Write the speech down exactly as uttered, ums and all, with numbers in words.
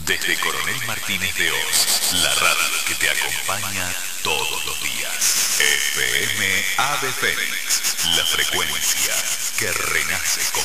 Desde Coronel Martínez de Oz, la radio que te acompaña todos los días. F M Ave Fénix, la frecuencia que renace con